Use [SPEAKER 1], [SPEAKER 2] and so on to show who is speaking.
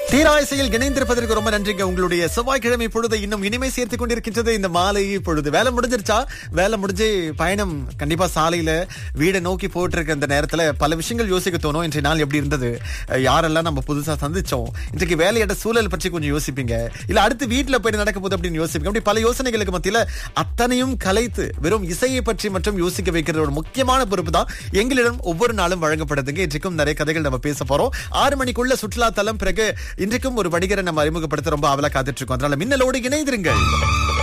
[SPEAKER 1] தீராயசையில் இணைந்திருப்பதற்கு ரொம்ப நன்றிங்க. உங்களுடைய செவ்வாய்க்கிழமை பொழுது இன்னும் இனிமை சேர்த்துக் கொண்டிருக்கின்றது இந்த மாலை பொழுது. வேலை முடிஞ்சிருச்சா? வேலை முடிஞ்சு பயணம் கண்டிப்பா சாலையில வீடை நோக்கி போயிட்டு இருக்க இந்த நேரத்துல பல விஷயங்கள் யோசிக்க தோணும். இன்றைய நாள் எப்படி இருந்தது, யாரெல்லாம் நம்ம புதுசா சந்திச்சோம், இன்றைக்கு வேலையோட சூழல் பற்றி கொஞ்சம் யோசிப்பீங்க, இல்ல அடுத்து வீட்டுல போய் நடக்க போகுது அப்படின்னு யோசிப்பீங்க. அப்படி பல யோசனைகளுக்கு மத்தியில அத்தனையும் கலைத்து வெறும் இசையை பற்றி மற்றும் யோசிக்க வைக்கிற ஒரு முக்கியமான பொறுப்பு தான் எங்களிடம் ஒவ்வொரு நாளும் வழங்கப்படுதுங்க. இன்றைக்கும் நிறைய கதைகள் நம்ம பேச போறோம். 6 மணிக்குள்ள சுற்றுலா தலம், பிறகு இன்றைக்கும் ஒரு வணிகரை நம்ம அறிமுகப்படுத்த ரொம்ப ஆவலா காத்துட்டு இருக்கோம். அதனால மின்னலோடு இணைந்திருங்கள்.